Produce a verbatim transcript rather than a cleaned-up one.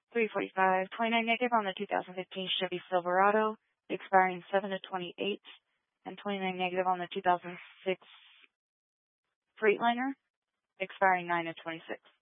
three forty-five, twenty-nine negative on the two thousand fifteen Chevy Silverado, expiring seven to twenty-eight, and twenty-nine negative on the two thousand six Freightliner, expiring nine to twenty-six.